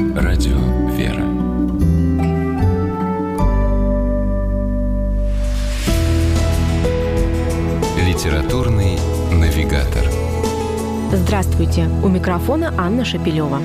Радио «Вера». Литературный навигатор. Здравствуйте! У микрофона Анна Шапилева.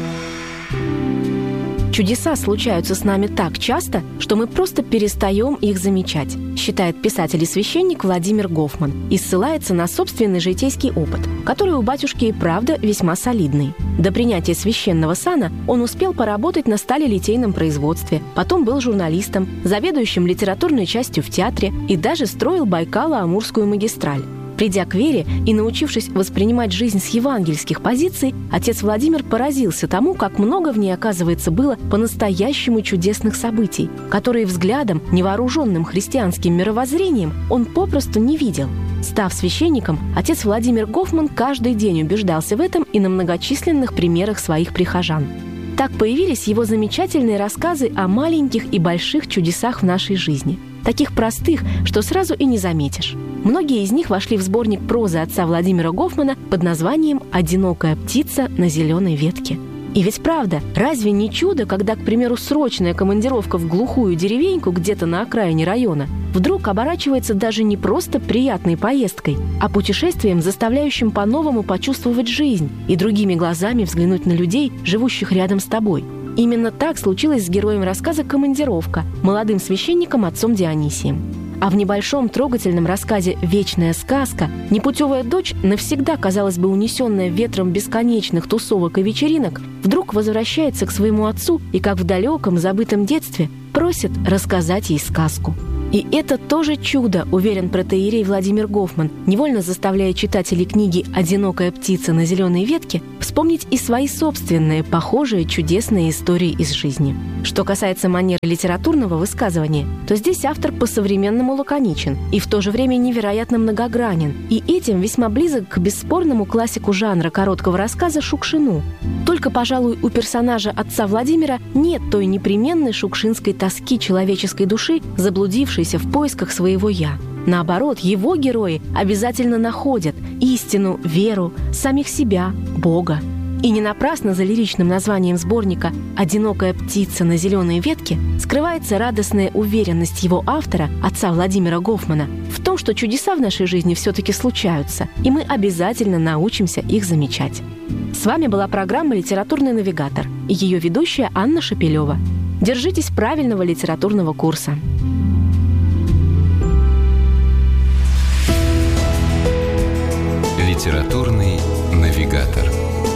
Чудеса случаются с нами так часто, что мы просто перестаем их замечать, считает писатель и священник Владимир Гофман и ссылается на собственный житейский опыт, который у батюшки и правда весьма солидный. До принятия священного сана он успел поработать на сталелитейном производстве, потом был журналистом, заведующим литературной частью в театре и даже строил Байкало-Амурскую магистраль. Придя к вере и научившись воспринимать жизнь с евангельских позиций, отец Владимир поразился тому, как много в ней, оказывается, было по-настоящему чудесных событий, которые взглядом, невооруженным христианским мировоззрением, он попросту не видел. Став священником, отец Владимир Гофман каждый день убеждался в этом и на многочисленных примерах своих прихожан. Так появились его замечательные рассказы о маленьких и больших чудесах в нашей жизни. Таких простых, что сразу и не заметишь. Многие из них вошли в сборник прозы отца Владимира Гофмана под названием «Одинокая птица на зеленой ветке». И ведь правда, разве не чудо, когда, к примеру, срочная командировка в глухую деревеньку где-то на окраине района вдруг оборачивается даже не просто приятной поездкой, а путешествием, заставляющим по-новому почувствовать жизнь и другими глазами взглянуть на людей, живущих рядом с тобой. Именно так случилось с героем рассказа «Командировка», молодым священником отцом Дионисием. А в небольшом трогательном рассказе «Вечная сказка» непутевая дочь, навсегда, казалось бы, унесенная ветром бесконечных тусовок и вечеринок, вдруг возвращается к своему отцу и, как в далеком забытом детстве, просит рассказать ей сказку. И это тоже чудо, уверен протоиерей Владимир Гофман, невольно заставляя читателей книги «Одинокая птица на зеленой ветке» вспомнить и свои собственные, похожие, чудесные истории из жизни. Что касается манеры литературного высказывания, то здесь автор по-современному лаконичен и в то же время невероятно многогранен, и этим весьма близок к бесспорному классику жанра короткого рассказа Шукшину. Только, пожалуй, у персонажа отца Владимира нет той непременной шукшинской тоски человеческой души, заблудившейся в поисках своего «я». Наоборот, его герои обязательно находят истину, веру, самих себя, Бога. И не напрасно за лиричным названием сборника «Одинокая птица на зеленой ветке» скрывается радостная уверенность его автора, отца Владимира Гофмана, в том, что чудеса в нашей жизни все-таки случаются, и мы обязательно научимся их замечать. С вами была программа «Литературный навигатор» и ее ведущая Анна Шапилева. Держитесь правильного литературного курса. Литературный навигатор.